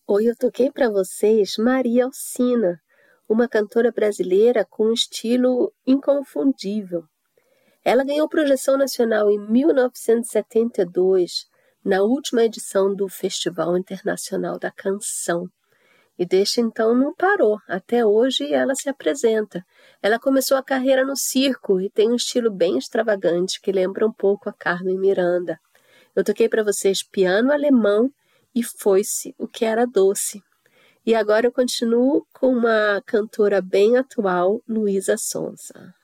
Hoje eu toquei para vocês Maria Alcina, uma cantora brasileira com um estilo inconfundível. Ela ganhou projeção nacional em 1972, na última edição do Festival Internacional da Canção. E desde então não parou, até hoje ela se apresenta. Ela começou a carreira no circo e tem um estilo bem extravagante que lembra um pouco a Carmen Miranda. Eu toquei para vocês Piano Alemão e Foi-se o que era doce. E agora eu continuo com uma cantora bem atual, Luísa Sonza.